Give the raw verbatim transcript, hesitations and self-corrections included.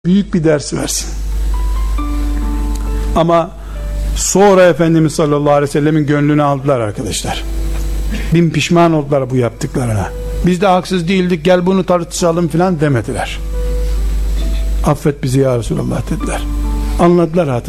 büyük bir ders versin. Ama sonra Efendimiz sallallahu aleyhi ve sellemin gönlünü aldılar arkadaşlar. Bin pişman oldular bu yaptıklarına. Biz de haksız değildik, gel bunu tartışalım filan demediler. Affet bizi ya Resulallah dediler. Anladılar hatta.